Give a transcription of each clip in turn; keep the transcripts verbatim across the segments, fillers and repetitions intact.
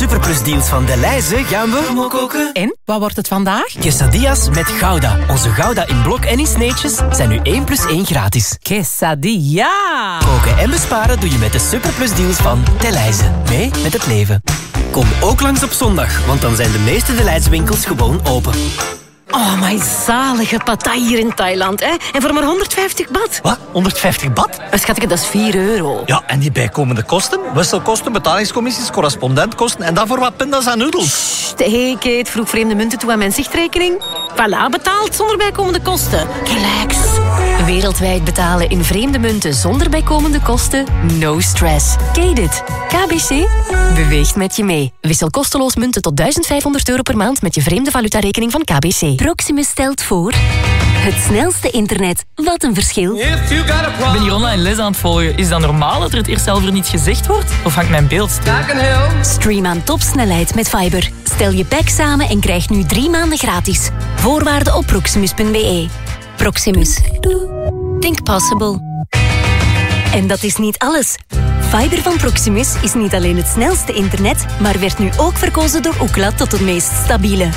Superplus deals van Delhaize gaan we promo koken. En, wat wordt het vandaag? Quesadillas met Gouda. Onze Gouda in blok en in sneetjes zijn nu één plus één gratis. Quesadilla! Koken en besparen doe je met de Superplus deals van Delhaize. Mee met het leven. Kom ook langs op zondag, want dan zijn de meeste Delhaize winkels gewoon open. Oh, my zalige patai hier in Thailand, hè? En voor maar honderdvijftig baht. Wat? honderdvijftig baht? Schatje, dat is vier euro. Ja, en die bijkomende kosten? Wisselkosten, betalingscommissies, correspondentkosten en daarvoor wat pinda's en noedels. Sst, hey Kate, vroeg vreemde munten toe aan mijn zichtrekening. Voilà, betaald zonder bijkomende kosten. Relax. Wereldwijd betalen in vreemde munten zonder bijkomende kosten? No stress. Kate it. K B C beweegt met je mee. Wissel kosteloos munten tot duizend vijfhonderd euro per maand met je vreemde valutarekening van K B C. Proximus stelt voor... Het snelste internet. Wat een verschil. Ik ben hier online les aan het volgen. Is dat normaal dat er het eerst zelf er niet gezegd wordt? Of hangt mijn beeld stil? Stream aan topsnelheid met Fiber. Stel je pack samen en krijg nu drie maanden gratis. Voorwaarden op proximus punt b e. Proximus. Think possible. En dat is niet alles. Fiber van Proximus is niet alleen het snelste internet, maar werd nu ook verkozen door Ookla tot het meest stabiele.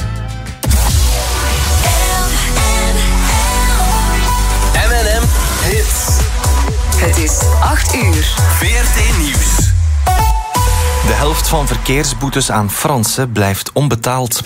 M en M Hits. Het is acht uur. V R T Nieuws. De helft van verkeersboetes aan Fransen blijft onbetaald.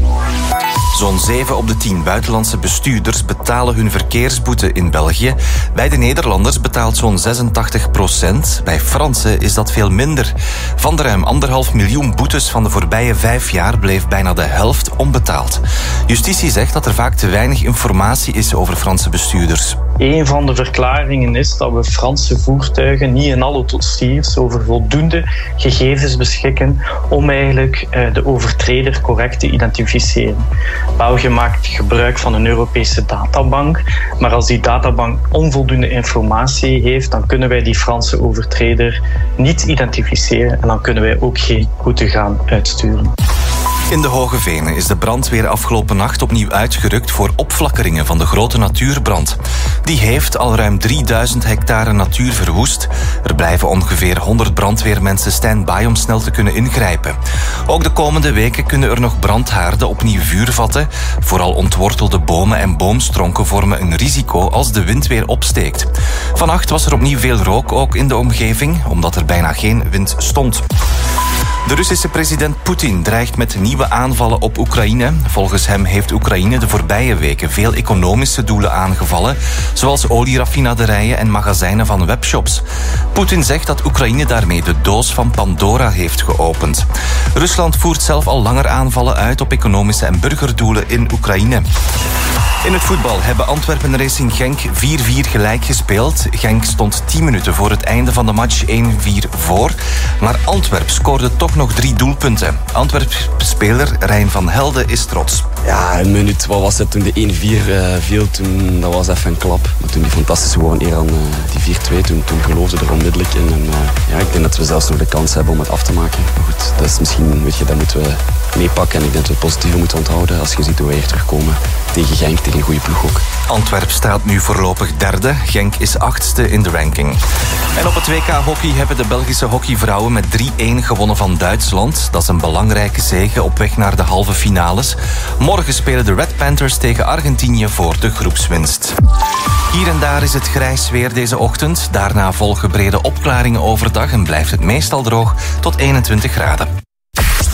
Zo'n zeven op de tien buitenlandse bestuurders betalen hun verkeersboete in België. Bij de Nederlanders betaalt zo'n zesentachtig procent. Bij Fransen is dat veel minder. Van de ruim anderhalf miljoen boetes van de voorbije vijf jaar bleef bijna de helft onbetaald. Justitie zegt dat er vaak te weinig informatie is over Franse bestuurders. Een van de verklaringen is dat we Franse voertuigen niet in alle dossiers over voldoende gegevens beschikken om eigenlijk de overtreder correct te identificeren. België maakt gebruik van een Europese databank, maar als die databank onvoldoende informatie heeft, dan kunnen wij die Franse overtreder niet identificeren en dan kunnen wij ook geen boete gaan uitsturen. In de Hoge Venen is de brandweer afgelopen nacht opnieuw uitgerukt voor opflakkeringen van de grote natuurbrand. Die heeft al ruim drieduizend hectare natuur verwoest. Er blijven ongeveer honderd brandweermensen stand-by om snel te kunnen ingrijpen. Ook de komende weken kunnen er nog brandhaarden opnieuw vuur vatten. Vooral ontwortelde bomen en boomstronken vormen een risico als de wind weer opsteekt. Vannacht was er opnieuw veel rook ook in de omgeving, omdat er bijna geen wind stond. De Russische president Poetin dreigt met nieuwe aanvallen op Oekraïne. Volgens hem heeft Oekraïne de voorbije weken veel economische doelen aangevallen, zoals olieraffinaderijen en magazijnen van webshops. Poetin zegt dat Oekraïne daarmee de doos van Pandora heeft geopend. Rusland voert zelf al langer aanvallen uit op economische en burgerdoelen in Oekraïne. In het voetbal hebben Antwerpen en Racing Genk vier vier gelijk gespeeld. Genk stond tien minuten voor het einde van de match één vier voor. Maar Antwerp scoorde toch nog drie doelpunten. Antwerp-speler Rijn van Helden is trots. Ja, een minuut, wat was het toen de één vier uh, viel, toen, dat was even een klap. Maar toen die fantastische gewoon eer aan uh, die vier twee, toen, toen geloofde er onmiddellijk in. En, uh, ja, ik denk dat we zelfs nog de kans hebben om het af te maken. Maar goed, dat is misschien, weet je, dat moeten we meepakken. En ik denk dat we het positieve moeten onthouden als je ziet hoe we hier terugkomen tegen Genk, tegen een goede ploeg ook. Antwerp staat nu voorlopig derde. Genk is achtste in de ranking. En op het W K hockey hebben de Belgische hockeyvrouwen met drie een gewonnen van Duitsland. Dat is een belangrijke zege op weg naar de halve finales. Morgen spelen de Red Panthers tegen Argentinië voor de groepswinst. Hier en daar is het grijs weer deze ochtend. Daarna volgen brede opklaringen overdag en blijft het meestal droog tot eenentwintig graden.